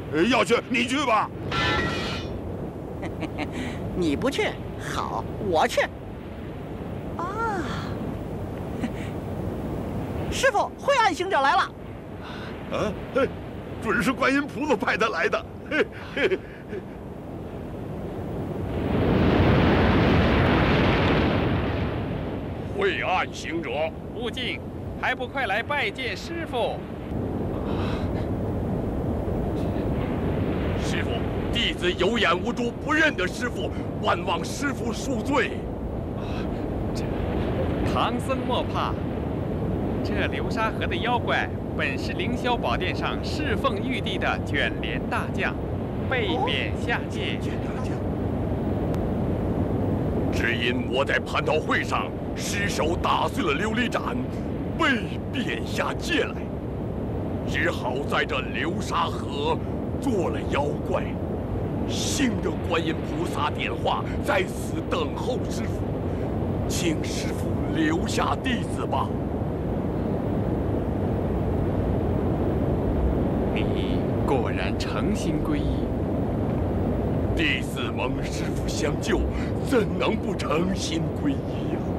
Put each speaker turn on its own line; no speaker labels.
要去你去吧。
你不去，好，我去。啊，师傅，晦暗行者来了。
啊，嘿，准是观音菩萨派他来的。嘿嘿。晦暗行者，
悟净，还不快来拜见师傅！
师傅，弟子有眼无珠，不认得师傅，万望师傅恕罪。
唐僧莫怕，这流沙河的妖怪本是凌霄宝殿上侍奉玉帝的卷帘大将，被贬下界。
只因我在蟠桃会上失手打碎了琉璃盏，被贬下界来，只好在这流沙河做了妖怪。幸得观音菩萨点化，在此等候师傅，请师傅留下弟子吧。
你果然诚心皈依。
弟子蒙师傅相救，怎能不诚心皈依呀？